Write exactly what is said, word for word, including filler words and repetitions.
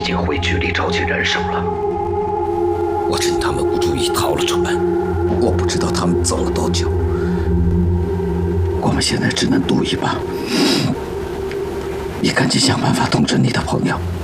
已经回局里召集人手了。 我趁他们不注意逃了出门。 我不知道他们走了多久。我们现在只能赌一把。你赶紧想办法通知你的朋友。